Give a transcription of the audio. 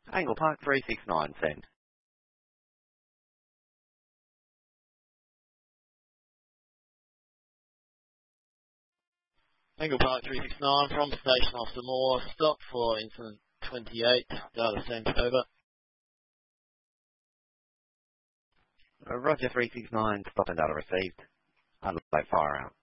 Angle Park 369, send. Angle Park 369 from Station Officer Moore, stop for incident 28, data sent, over. Roger 369, stop and data received. Underlay fire out.